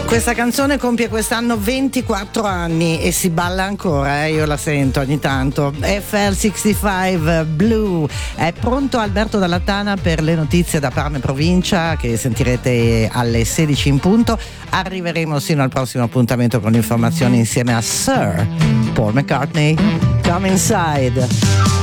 Questa canzone compie quest'anno 24 anni e si balla ancora, io la sento ogni tanto. FL65 Blue. È pronto Alberto Dalla Tana per le notizie da Parma e provincia che sentirete alle 16 in punto. Arriveremo sino al prossimo appuntamento con informazioni insieme a Sir Paul McCartney. Come inside.